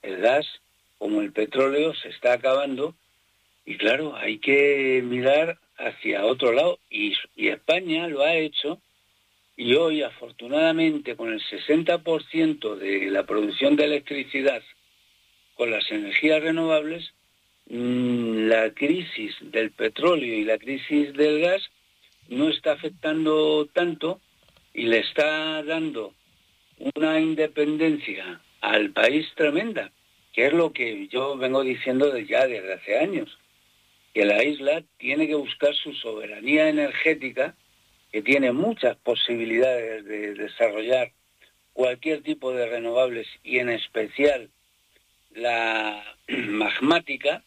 el gas, como el petróleo, se está acabando. Y claro, hay que mirar hacia otro lado. Y España lo ha hecho. Y hoy, afortunadamente, con el 60% de la producción de electricidad con las energías renovables, la crisis del petróleo y la crisis del gas no está afectando tanto y le está dando una independencia al país tremenda, que es lo que yo vengo diciendo desde hace años, que la isla tiene que buscar su soberanía energética, que tiene muchas posibilidades de desarrollar cualquier tipo de renovables y en especial la magmática,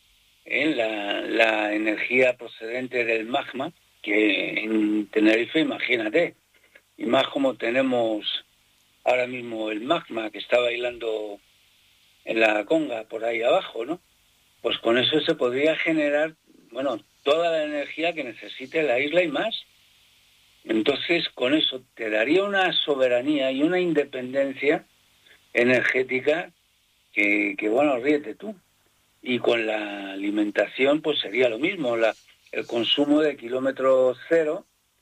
la energía procedente del magma, que en Tenerife, imagínate, y más como tenemos ahora mismo el magma que está bailando en la conga por ahí abajo, ¿no? Pues con eso se podría generar, bueno, toda la energía que necesite la isla y más. Entonces, con eso te daría una soberanía y una independencia energética que bueno, ríete tú. Y con la alimentación, pues sería lo mismo, el consumo de kilómetro cero,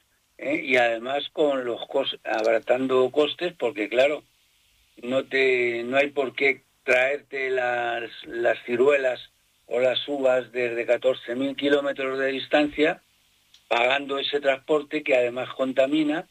y además con los abaratando costes, porque claro, no hay por qué traerte las ciruelas o las uvas desde 14.000 kilómetros de distancia, pagando ese transporte que además contamina,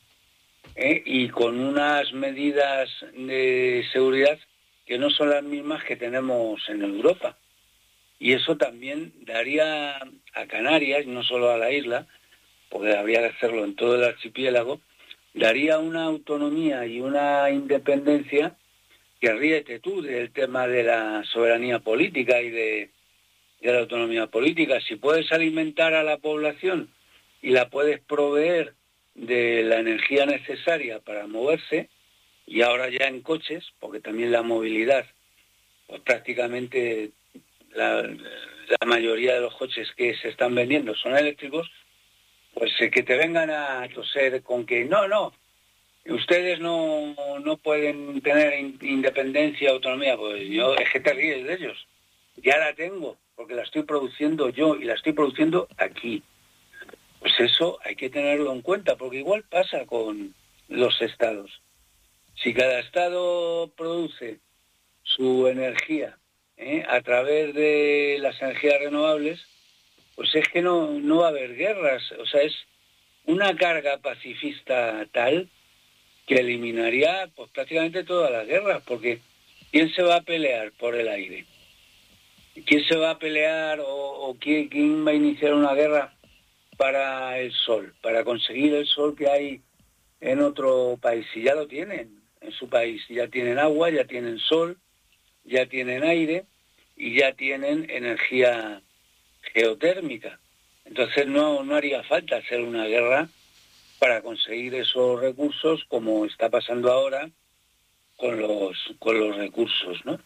y con unas medidas de seguridad que no son las mismas que tenemos en Europa. Y eso también daría a Canarias, no solo a la isla, porque habría que hacerlo en todo el archipiélago, daría una autonomía y una independencia que ríete tú del tema de la soberanía política y de la autonomía política. Si puedes alimentar a la población y la puedes proveer de la energía necesaria para moverse, y ahora ya en coches, porque también la movilidad, pues prácticamente la mayoría de los coches que se están vendiendo son eléctricos, pues que te vengan a toser con que no, ustedes no pueden tener independencia, autonomía, pues es que te ríes de ellos. Ya la tengo, porque la estoy produciendo yo y la estoy produciendo aquí. Pues eso hay que tenerlo en cuenta, porque igual pasa con los estados. Si cada estado produce su energía a través de las energías renovables, pues es que no va a haber guerras. O sea, es una carga pacifista tal que eliminaría pues prácticamente todas las guerras, porque ¿quién se va a pelear por el aire? ¿Quién se va a pelear o quién va a iniciar una guerra para el sol, para conseguir el sol que hay en otro país? Si ya lo tienen en su país, ya tienen agua, ya tienen sol, ya tienen aire y ya tienen energía geotérmica. Entonces no haría falta hacer una guerra para conseguir esos recursos, como está pasando ahora con los recursos, ¿no?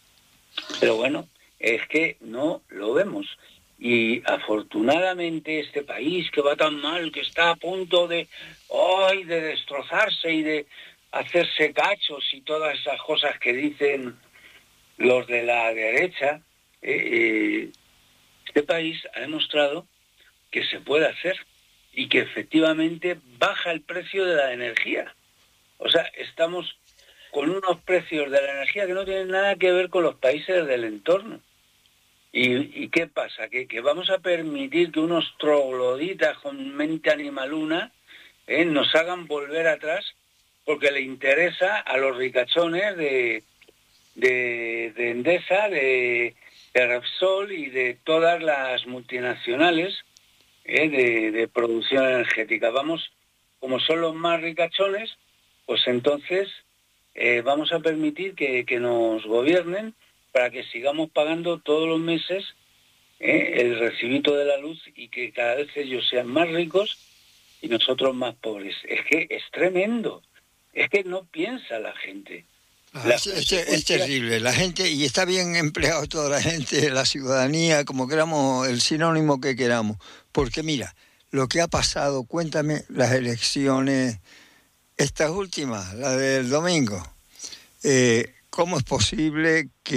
Pero bueno, es que no lo vemos. Y afortunadamente este país que va tan mal, que está a punto de destrozarse y de hacerse cachos y todas esas cosas que dicen los de la derecha, este país ha demostrado que se puede hacer y que efectivamente baja el precio de la energía. O sea, estamos con unos precios de la energía que no tienen nada que ver con los países del entorno. ¿Y qué pasa? Que vamos a permitir que unos trogloditas con mente animaluna nos hagan volver atrás porque le interesa a los ricachones de Endesa, de Repsol y de todas las multinacionales de producción energética. Vamos, como son los más ricachones, pues entonces vamos a permitir que nos gobiernen para que sigamos pagando todos los meses el recibito de la luz y que cada vez ellos sean más ricos y nosotros más pobres. Es que es tremendo. Es que no piensa la gente. Es terrible. La gente, y está bien empleado toda la gente, la ciudadanía, como queramos, el sinónimo que queramos. Porque mira, lo que ha pasado, cuéntame las elecciones, estas últimas, la del domingo. ¿Cómo es posible que